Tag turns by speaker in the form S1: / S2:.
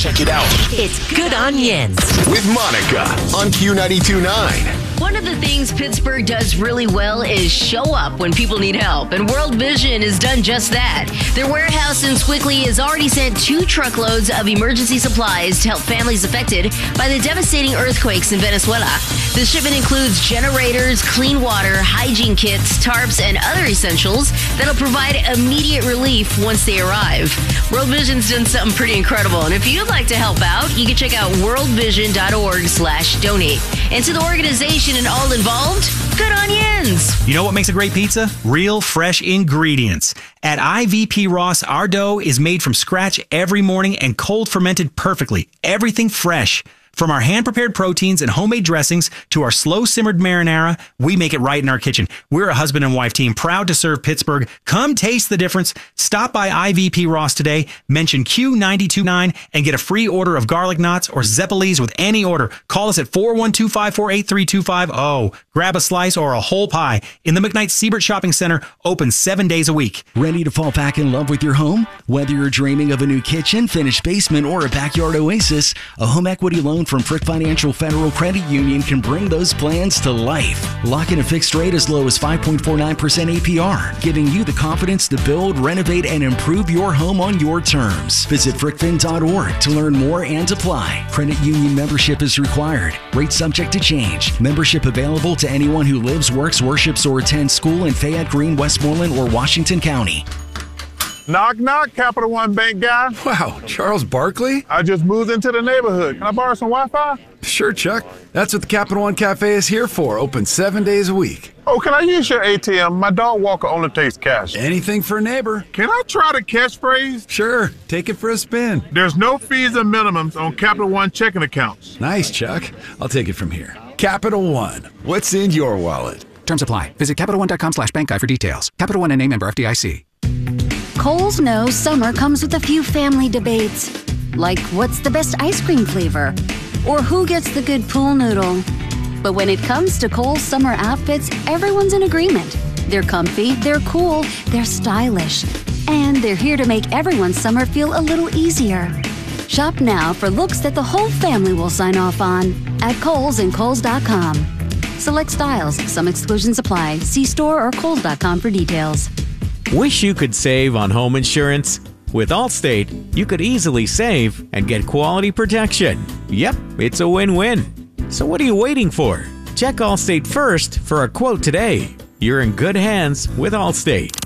S1: Check it out.
S2: It's Good Onions
S1: With Monica on Q92.9.
S3: One of the things Pittsburgh does really well is show up when people need help, and World Vision has done just that. Their warehouse in Sewickley has already sent 2 truckloads of emergency supplies to help families affected by the devastating earthquakes in Venezuela. The shipment includes generators, clean water, hygiene kits, tarps, and other essentials that'll provide immediate relief once they arrive. World Vision's done something pretty incredible, and if you'd like to help out, you can check out worldvision.org/donate. And to the organization and all involved, good onions!
S4: You know what makes a great pizza? Real, fresh ingredients. At IVP Ross, our dough is made from scratch every morning and cold fermented perfectly. Everything fresh. From our hand-prepared proteins and homemade dressings to our slow-simmered marinara, we make it right in our kitchen. We're a husband and wife team proud to serve Pittsburgh. Come taste the difference. Stop by IVP Ross today, mention Q929, and get a free order of garlic knots or Zeppelese with any order. Call us at 412-548-3250. Grab a slice or a whole pie. In the McKnight Siebert Shopping Center, open 7 days a week.
S5: Ready to fall back in love with your home? Whether you're dreaming of a new kitchen, finished basement, or a backyard oasis, a home equity loan from Frick Financial Federal Credit Union can bring those plans to life. Lock in a fixed rate as low as 5.49% APR, giving you the confidence to build, renovate, and improve your home on your terms. Visit frickfin.org to learn more and apply. Credit union membership is required. Rate subject to change. Membership available to anyone who lives, works, worships, or attends school in Fayette, Greene, Westmoreland, or Washington County.
S6: Knock, knock, Capital One Bank guy.
S7: Wow, Charles Barkley?
S6: I just moved into the neighborhood. Can I borrow some Wi-Fi?
S7: Sure, Chuck. That's what the Capital One Cafe is here for. Open 7 days a week.
S6: Oh, can I use your ATM? My dog walker only takes cash.
S7: Anything for a neighbor.
S6: Can I try the catchphrase?
S7: Sure, take it for a spin.
S6: There's no fees and minimums on Capital One checking accounts.
S7: Nice, Chuck. I'll take it from here. Capital One. What's in your wallet?
S8: Terms apply. Visit CapitalOne.com/bankguide for details. Capital One and name member FDIC.
S9: Kohl's knows summer comes with a few family debates, like what's the best ice cream flavor, or who gets the good pool noodle. But when it comes to Kohl's summer outfits, everyone's in agreement. They're comfy, they're cool, they're stylish, and they're here to make everyone's summer feel a little easier. Shop now for looks that the whole family will sign off on at Kohl's and Kohls.com. Select styles, some exclusions apply. See store or Kohls.com for details.
S10: Wish you could save on home insurance? With Allstate, you could easily save and get quality protection. Yep, it's a win-win. So what are you waiting for? Check Allstate first for a quote today. You're in good hands with Allstate.